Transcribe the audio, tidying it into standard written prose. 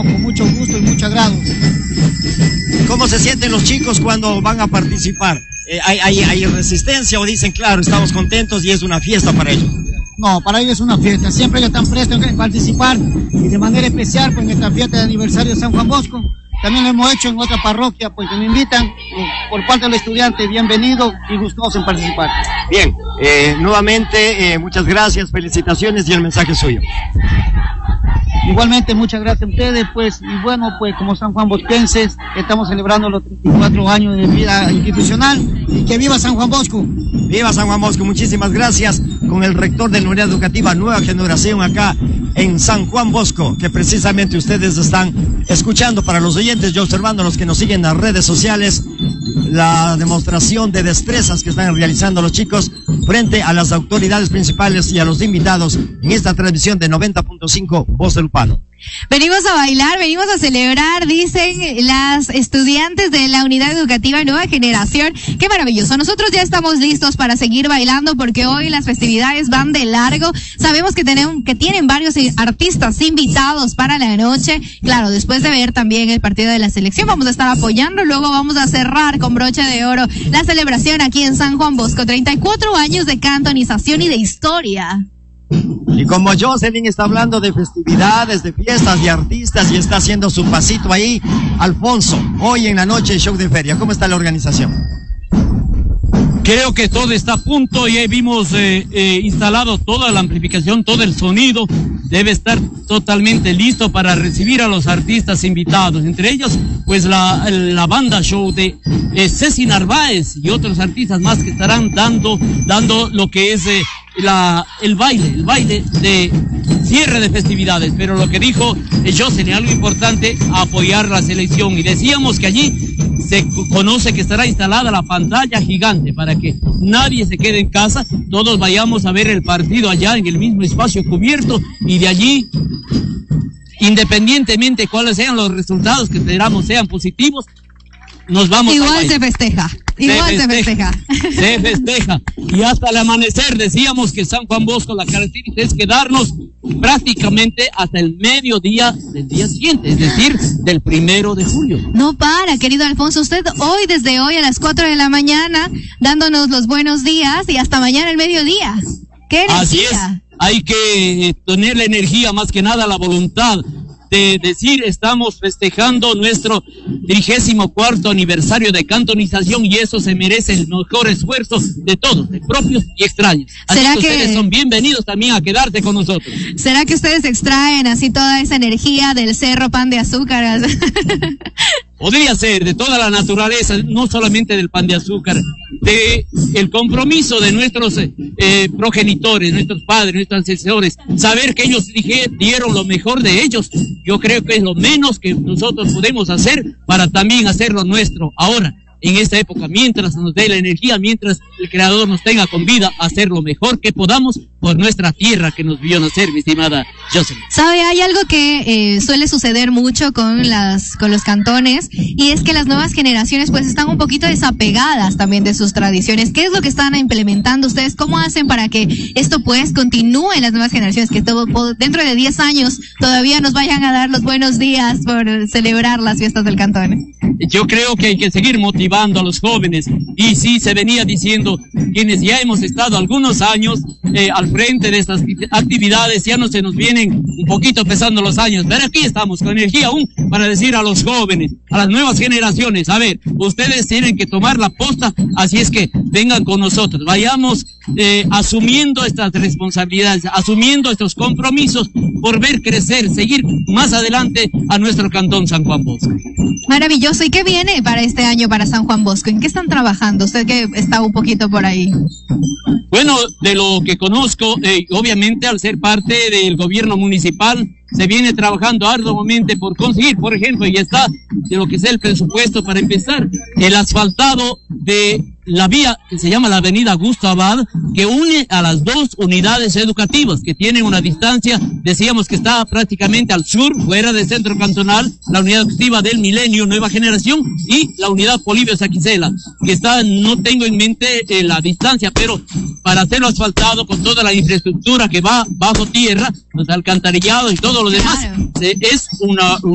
Con mucho gusto y mucho agrado. ¿Cómo se sienten los chicos cuando van a participar? ¿Hay resistencia o dicen, claro, estamos contentos y es una fiesta para ellos? No, para ellos es una fiesta. Siempre ellos están prestos en participar y de manera especial pues, en esta fiesta de aniversario de San Juan Bosco. También lo hemos hecho en otra parroquia, pues que me invitan por parte de los estudiantes. Bienvenidos y gustosos en participar. Bien, nuevamente muchas gracias, felicitaciones y el mensaje suyo. Igualmente, muchas gracias a ustedes, pues, y bueno, pues, como San Juan Bosquenses, estamos celebrando los 34 años de vida institucional, y que viva San Juan Bosco. Viva San Juan Bosco, muchísimas gracias, con el rector de la Unidad Educativa Nueva Generación acá en San Juan Bosco, que precisamente ustedes están escuchando para los oyentes y observando los que nos siguen en las redes sociales, la demostración de destrezas que están realizando los chicos frente a las autoridades principales y a los invitados en esta transmisión de 90.5 Voz del Palo. Venimos a bailar, venimos a celebrar, dicen las estudiantes de la Unidad Educativa Nueva Generación. ¡Qué maravilloso! Nosotros ya estamos listos para seguir bailando porque hoy las festividades van de largo. Sabemos que tienen varios artistas invitados para la noche. Claro, después de ver también el partido de la selección, vamos a estar apoyando. Luego vamos a cerrar con broche de oro la celebración aquí en San Juan Bosco. 34 años de cantonización y de historia. Y como Jocelyn está hablando de festividades, de fiestas, de artistas y está haciendo su pasito ahí, Alfonso, hoy en la noche show de feria, ¿cómo está la organización? Creo que todo está a punto y vimos instalado toda la amplificación, todo el sonido debe estar totalmente listo para recibir a los artistas invitados, entre ellos pues la banda show de Ceci Narváez y otros artistas más que estarán dando lo que es el baile de cierre de festividades. Pero lo que dijo Jocelyn, algo importante, apoyar la selección, y decíamos que allí se conoce que estará instalada la pantalla gigante para que nadie se quede en casa, todos vayamos a ver el partido allá en el mismo espacio cubierto, y de allí, independientemente cuáles sean los resultados que esperamos sean positivos, nos vamos igual se festeja. Se festeja. Y hasta el amanecer decíamos que San Juan Bosco la característica es quedarnos prácticamente hasta el mediodía del día siguiente, es decir, del 1 de julio. No para, querido Alfonso, usted desde hoy a las 4 de la mañana, dándonos los buenos días y hasta mañana el mediodía. ¡Qué energía! Así es, hay que tener la energía, más que nada la voluntad de decir, estamos festejando nuestro 34º aniversario de cantonización, y eso se merece el mejor esfuerzo de todos, de propios y extraños. Así que ustedes son bienvenidos también a quedarse con nosotros. ¿Será que ustedes extraen así toda esa energía del cerro Pan de Azúcar? Podría ser de toda la naturaleza, no solamente del pan de azúcar, de el compromiso de nuestros progenitores, nuestros padres, nuestros ancestores, saber que ellos dieron lo mejor de ellos. Yo creo que es lo menos que nosotros podemos hacer para también hacer lo nuestro ahora, en esta época, mientras nos dé la energía, mientras el Creador nos tenga con vida, hacer lo mejor que podamos por nuestra tierra que nos vio nacer, mi estimada Jocelyn. ¿Sabe? Hay algo que suele suceder mucho con los cantones, y es que las nuevas generaciones pues están un poquito desapegadas también de sus tradiciones. ¿Qué es lo que están implementando ustedes? ¿Cómo hacen para que esto pues continúe en las nuevas generaciones, que dentro de 10 años todavía nos vayan a dar los buenos días por celebrar las fiestas del cantón? Yo creo que hay que seguir motivando a los jóvenes, y sí se venía diciendo, quienes ya hemos estado algunos años al frente de estas actividades, ya no se nos vienen un poquito pesando los años, pero aquí estamos con energía aún para decir a los jóvenes, a las nuevas generaciones, a ver, ustedes tienen que tomar la posta, así es que vengan con nosotros, vayamos asumiendo estas responsabilidades, asumiendo estos compromisos por ver crecer, seguir más adelante a nuestro cantón San Juan Bosco. Maravilloso. ¿Y qué viene para este año para San Juan Bosco? ¿En qué están trabajando? Usted que está un poquito por ahí. Bueno, de lo que conozco, obviamente al ser parte del gobierno municipal, se viene trabajando arduamente por conseguir, por ejemplo, y está de lo que es el presupuesto para empezar, el asfaltado de la vía que se llama la avenida Augusto Abad, que une a las dos unidades educativas que tienen una distancia, decíamos que está prácticamente al sur, fuera del centro cantonal, la unidad educativa del Milenio Nueva Generación y la unidad Polibio Saquicela, que está, no tengo en mente la distancia, pero para hacerlo asfaltado con toda la infraestructura que va bajo tierra, los alcantarillados y todo lo demás, es una